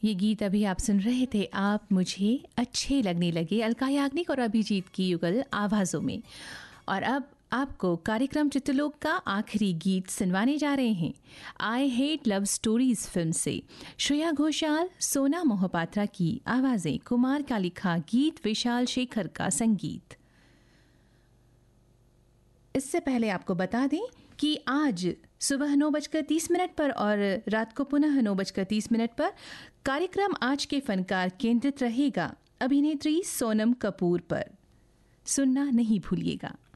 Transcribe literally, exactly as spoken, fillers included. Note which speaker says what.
Speaker 1: ये गीत अभी आप सुन रहे थे आप मुझे अच्छे लगने लगे, अलका याग्निक और अभिजीत की युगल आवाज़ों में। और अब आपको कार्यक्रम चित्रलोक का आखिरी गीत सुनवाने जा रहे हैं I hate love stories film से। श्रेया घोषाल, सोना मोहपात्रा की आवाज़ें, कुमार का लिखा गीत, विशाल शेखर का संगीत। इससे पहले आपको बता दें कि आज सुबह नौ बजकर तीस मिनट पर और रात को पुनः नौ बजकर तीस मिनट पर कार्यक्रम आज के फनकार केंद्रित रहेगा अभिनेत्री सोनम कपूर पर। सुनना नहीं भूलिएगा।